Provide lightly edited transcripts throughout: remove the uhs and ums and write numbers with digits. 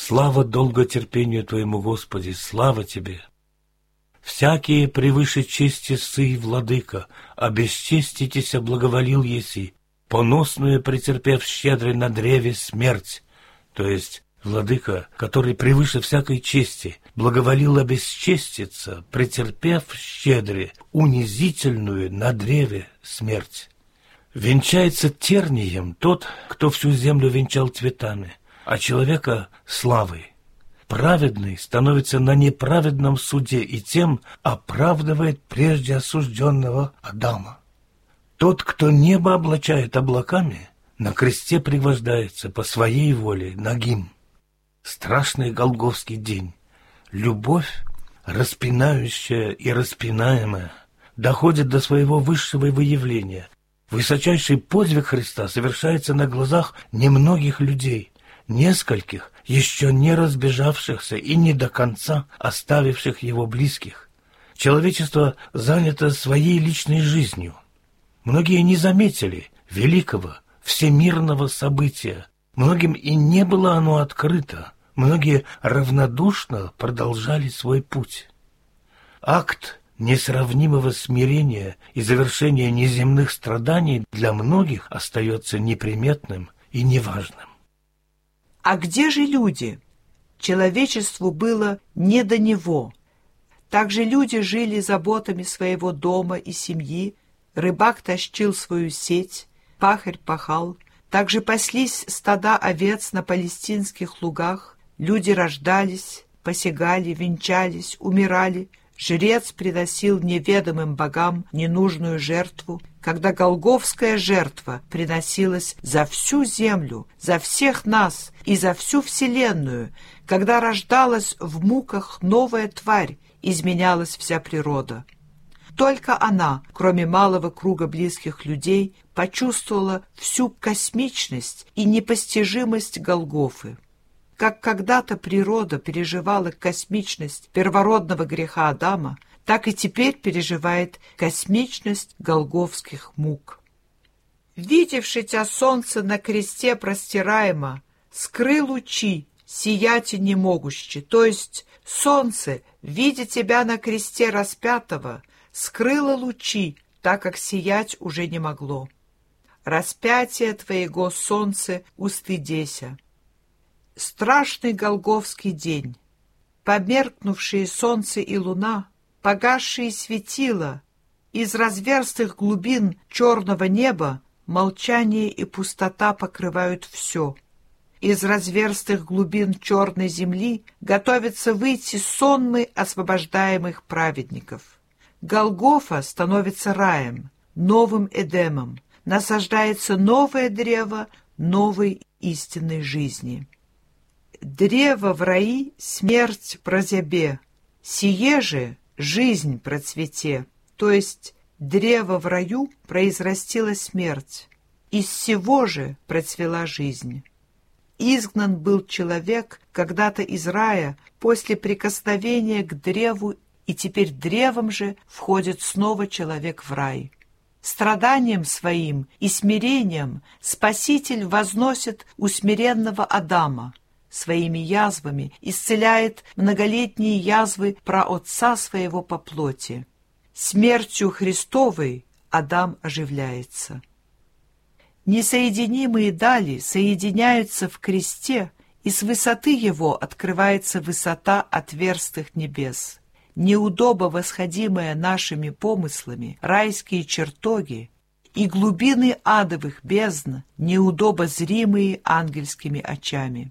Слава долготерпению Твоему, Господи, слава Тебе! Всякие превыше чести сый, владыка, обесчеститеся благоволил еси, поносную претерпев щедрый на древе смерть. То есть, владыка, который превыше всякой чести, благоволил обесчеститься, претерпев щедре унизительную на древе смерть. Венчается тернием тот, кто всю землю венчал цветами, а человека — славой. Праведный становится на неправедном суде и тем оправдывает прежде осужденного Адама. Тот, кто небо облачает облаками, на кресте пригвождается по своей воле нагим. Страшный голгофский день. Любовь, распинающая и распинаемая, доходит до своего высшего выявления. Высочайший подвиг Христа совершается на глазах немногих людей, нескольких, еще не разбежавшихся и не до конца оставивших его близких. Человечество занято своей личной жизнью. Многие не заметили великого, всемирного события. Многим и не было оно открыто. Многие равнодушно продолжали свой путь. Акт несравнимого смирения и завершения неземных страданий для многих остается неприметным и неважным. А где же люди? Человечеству было не до него. Также люди жили заботами своего дома и семьи, рыбак тащил свою сеть, пахарь пахал, также паслись стада овец на палестинских лугах, люди рождались, посягали, венчались, умирали, жрец приносил неведомым богам ненужную жертву, когда голгофская жертва приносилась за всю землю, за всех нас и за всю вселенную, когда рождалась в муках новая тварь, изменялась вся природа. Только она, кроме малого круга близких людей, почувствовала всю космичность и непостижимость Голгофы. Как когда-то природа переживала космичность первородного греха Адама, так и теперь переживает космичность голгофских мук. «Видевши тя солнце на кресте простираемо, скры лучи, сияти не могущи», то есть солнце, видя тебя на кресте распятого, скрыло лучи, так как сиять уже не могло. «Распятие твоего, солнце, устыдеся». Страшный голгофский день, померкнувшие солнце и луна, погасшие светила, из разверстых глубин черного неба молчание и пустота покрывают все. Из разверстых глубин черной земли готовится выйти сонмы освобождаемых праведников. Голгофа становится раем, новым Эдемом, насаждается новое древо новой истинной жизни. Древо в раи смерть прозябе, сие же жизнь процвете, то есть древо в раю произрастила смерть, из сего же процвела жизнь. Изгнан был человек когда-то из рая после прикосновения к древу, и теперь древом же входит снова человек в рай. Страданием своим и смирением Спаситель возносит усмиренного Адама, своими язвами исцеляет многолетние язвы праотца своего по плоти. Смертью Христовой Адам оживляется. Несоединимые дали соединяются в кресте, и с высоты его открывается высота отверстых небес. Неудобо восходимая нашими помыслами райские чертоги и глубины адовых бездн, неудобо зримые ангельскими очами.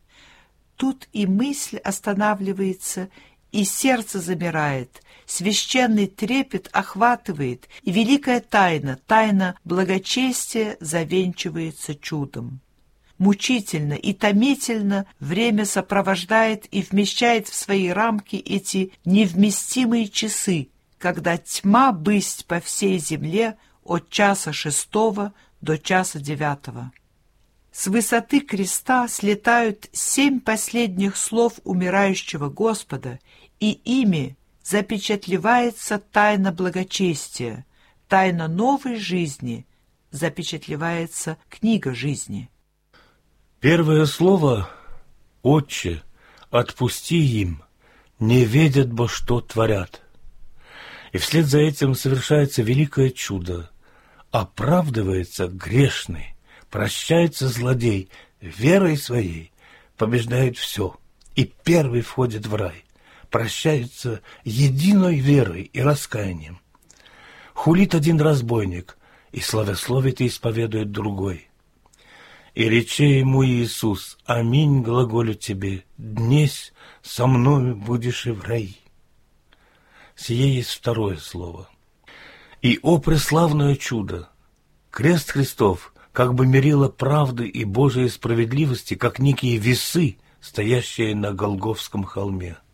Тут и мысль останавливается, и сердце замирает, священный трепет охватывает, и великая тайна, тайна благочестия, завенчивается чудом. Мучительно и томительно время сопровождает и вмещает в свои рамки эти невместимые часы, когда тьма бысть по всей земле от часа 6 до часа 9. С высоты креста слетают 7 последних слов умирающего Господа, и ими запечатлевается тайна благочестия, тайна новой жизни, запечатлевается книга жизни. Первое слово «Отче, отпусти им, не ведят бо, что творят». И вслед за этим совершается великое чудо. Оправдывается грешный, прощается злодей, верой своей побеждает все, и первый входит в рай, прощается единой верой и раскаянием. Хулит один разбойник, и славословит и исповедует другой. И рече ему Иисус: «Аминь, глаголю тебе, днесь со мною будешь и в рай». Сие есть второе слово. И, о преславное чудо! Крест Христов как бы мерило правды и Божией справедливости, как некие весы, стоящие на Голгофском холме.